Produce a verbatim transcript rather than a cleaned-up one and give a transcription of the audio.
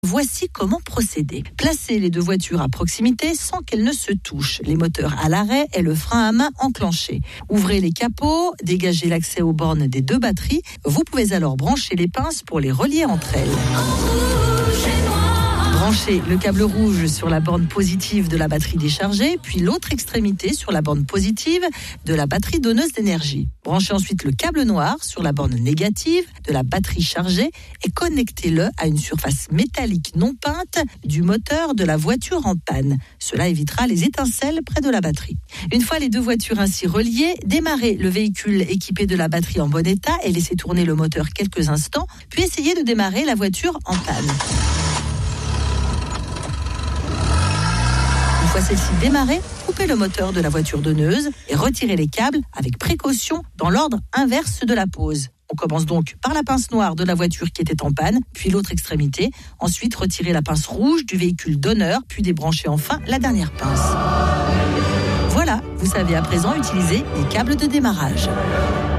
Voici comment procéder. Placez les deux voitures à proximité sans qu'elles ne se touchent. Les moteurs à l'arrêt et le frein à main enclenché. Ouvrez les capots, dégagez l'accès aux bornes des deux batteries. Vous pouvez alors brancher les pinces pour les relier entre elles. Branchez le câble rouge sur la borne positive de la batterie déchargée, puis l'autre extrémité sur la borne positive de la batterie donneuse d'énergie. Branchez ensuite le câble noir sur la borne négative de la batterie chargée et connectez-le à une surface métallique non peinte du moteur de la voiture en panne. Cela évitera les étincelles près de la batterie. Une fois les deux voitures ainsi reliées, démarrez le véhicule équipé de la batterie en bon état et laissez tourner le moteur quelques instants, puis essayez de démarrer la voiture en panne. Une fois celle-ci démarrée, coupez le moteur de la voiture donneuse et retirez les câbles avec précaution dans l'ordre inverse de la pose. On commence donc par la pince noire de la voiture qui était en panne, puis l'autre extrémité. Ensuite, retirez la pince rouge du véhicule donneur, puis débranchez enfin la dernière pince. Voilà, vous savez à présent utiliser les câbles de démarrage.